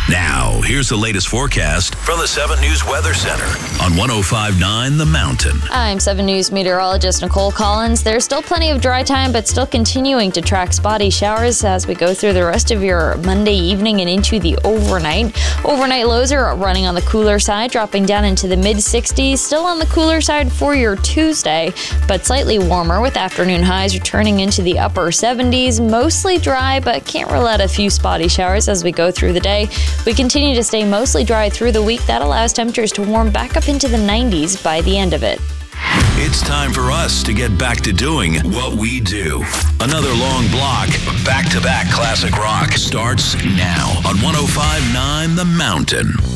Now, here's the latest forecast from the 7 News Weather Center on 105.9 The Mountain. I'm 7 News meteorologist Nicole Collins. There's still plenty of dry time, but still continuing to track spotty showers as we go through the rest of your Monday evening and into the overnight. Overnight lows are running on the cooler side, dropping down into the mid-60s. Still on the cooler side for your Tuesday, but slightly warmer with afternoon highs returning into the upper 70s. Mostly dry, but can't rule out a few spotty showers as we go through the day. We continue to stay mostly dry through the week. That allows temperatures to warm back up into the 90s by the end of it. It's time for us to get back to doing what we do. Another long block of back-to-back classic rock starts now on 105.9 The Mountain.